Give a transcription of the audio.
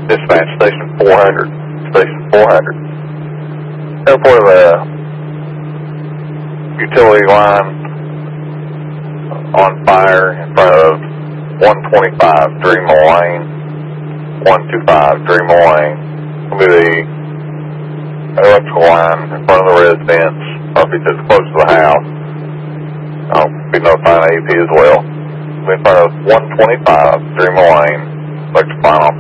Dispatch Station 400. Station 400. Airport utility line on fire in front of 125 Dreamville Lane. 125 Dreamville Lane. Will be the electrical line in front of the residence. Or if it's just close to the house, I'll be notifying AP as well. Will be in front of 125 Dreamville Lane. Electrical line on